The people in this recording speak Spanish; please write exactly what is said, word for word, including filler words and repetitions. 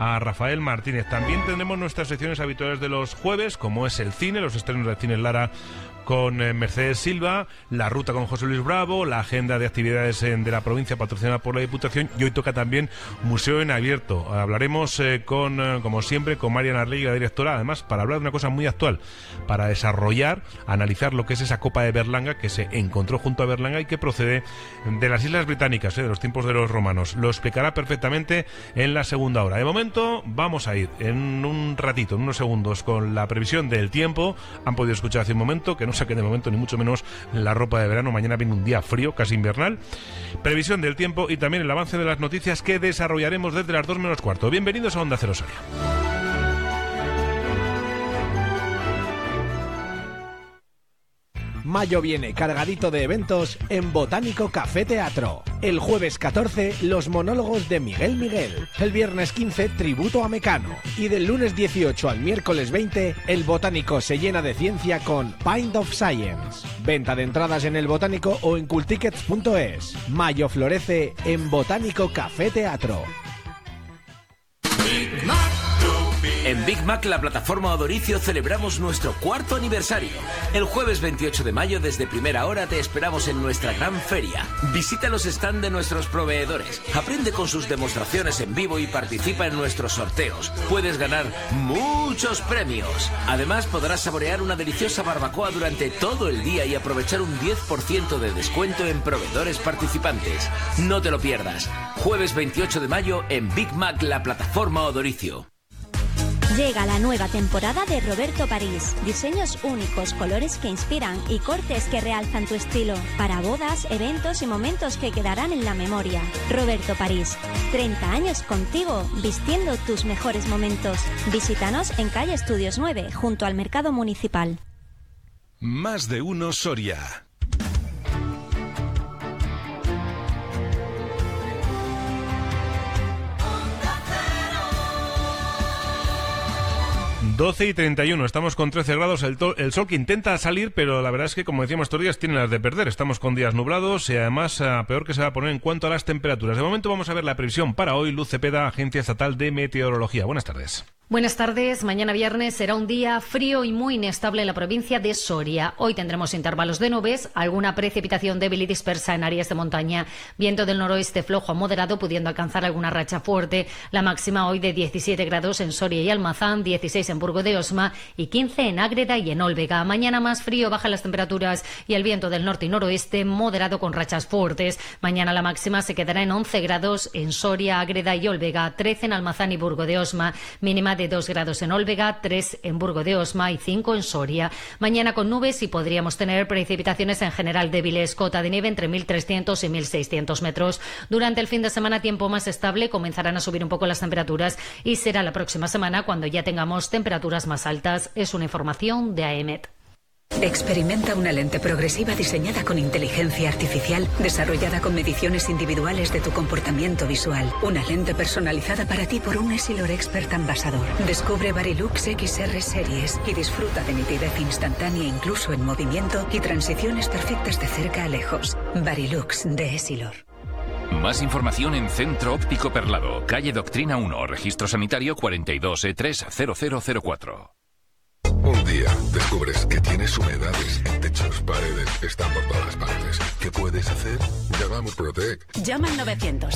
a Rafael Martínez. También tendremos nuestras secciones habituales de los jueves, como es el cine, los estrenos de Cine Lara con eh, Mercedes Silva, la ruta con José Luis Bravo, la agenda de actividades en, de la provincia patrocinada por la Diputación, y hoy toca también Museo en Abierto. Hablaremos eh, con, eh, como siempre, con Marian Arlegui, la directora, además para hablar de una cosa muy actual, para desarrollar, analizar lo que es esa Copa de Berlanga que se encontró junto a Berlanga y que procede de las Islas Británicas, eh, de los tiempos de los romanos. Lo explicará perfectamente en la segunda hora. De momento vamos a ir en un ratito, en unos segundos, con la previsión del tiempo. Han podido escuchar hace un momento que no saquen de momento ni mucho menos la ropa de verano. Mañana viene un día frío, casi invernal. Previsión del tiempo y también el avance de las noticias que desarrollaremos desde las dos menos cuarto. Bienvenidos a Onda Cero Soria. Mayo viene cargadito de eventos en Botánico Café Teatro. El jueves catorce, los monólogos de Miguel Miguel. El viernes quince, tributo a Mecano. Y del lunes dieciocho al miércoles veinte, el Botánico se llena de ciencia con Pint of Science. Venta de entradas en el Botánico o en cultickets punto es. Mayo florece en Botánico Café Teatro. En Big Mac, la plataforma Odoricio, celebramos nuestro cuarto aniversario. El jueves veintiocho de mayo, desde primera hora, te esperamos en nuestra gran feria. Visita los stands de nuestros proveedores, aprende con sus demostraciones en vivo y participa en nuestros sorteos. Puedes ganar muchos premios. Además, podrás saborear una deliciosa barbacoa durante todo el día y aprovechar un diez por ciento de descuento en proveedores participantes. No te lo pierdas. Jueves veintiocho de mayo en Big Mac, la plataforma Odoricio. Llega la nueva temporada de Roberto París. Diseños únicos, colores que inspiran y cortes que realzan tu estilo. Para bodas, eventos y momentos que quedarán en la memoria. Roberto París. treinta años contigo, vistiendo tus mejores momentos. Visítanos en calle Estudios nueve, junto al Mercado Municipal. Más de uno Soria. doce y treinta y uno, estamos con trece grados, el, to- el sol que intenta salir, pero la verdad es que, como decíamos estos días, tiene las de perder. Estamos con días nublados y además a peor que se va a poner en cuanto a las temperaturas. De momento vamos a ver la previsión para hoy. Luz Cepeda, Agencia Estatal de Meteorología. Buenas tardes. Buenas tardes. Mañana viernes será un día frío y muy inestable en la provincia de Soria. Hoy tendremos intervalos de nubes, alguna precipitación débil y dispersa en áreas de montaña. Viento del noroeste flojo a moderado, pudiendo alcanzar alguna racha fuerte. La máxima hoy de diecisiete grados en Soria y Almazán, dieciséis en Burgo de Osma y quince en Ágreda y en Olvega. Mañana más frío, bajan las temperaturas y el viento del norte y noroeste moderado con rachas fuertes. Mañana la máxima se quedará en once grados en Soria, Ágreda y Olvega, trece en Almazán y Burgo de Osma, mínima de dos grados en Olvega, tres en Burgo de Osma y cinco en Soria. Mañana con nubes y podríamos tener precipitaciones en general débiles, cota de nieve entre mil trescientos y mil seiscientos metros. Durante el fin de semana tiempo más estable, comenzarán a subir un poco las temperaturas y será la próxima semana cuando ya tengamos temperaturas más altas. Es una información de AEMET. Experimenta una lente progresiva diseñada con inteligencia artificial, desarrollada con mediciones individuales de tu comportamiento visual. Una lente personalizada para ti por un Essilor Expert Ambassador. Descubre Varilux X R Series y disfruta de nitidez instantánea incluso en movimiento y transiciones perfectas de cerca a lejos. Varilux de Essilor. Más información en Centro Óptico Perlado, calle Doctrina uno, registro sanitario cuarenta y dos E tres cero cero cero cuatro. Un día descubres que tienes humedades en techos, paredes, están por todas partes. ¿Qué puedes hacer? Llama a Murprotec. Llama al novecientos.